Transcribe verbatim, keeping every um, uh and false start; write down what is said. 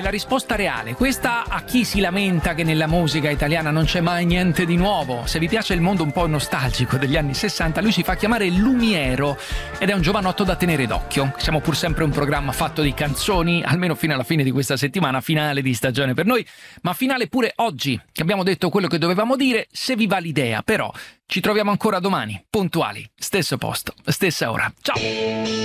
la risposta reale. Questa a chi si lamenta che nella musica italiana non c'è mai niente di nuovo. Se vi piace il mondo un po' nostalgico degli anni sessanta, lui si fa chiamare Lumiero ed è un giovanotto da tenere d'occhio. Siamo pur sempre un programma fatto di canzoni, almeno fino alla fine di questa settimana, finale di stagione per noi, ma finale pure oggi, che abbiamo detto quello che dovevamo dire. Se vi va l'idea, però, ci troviamo ancora domani, puntuali, stesso posto, stessa ora. Ciao!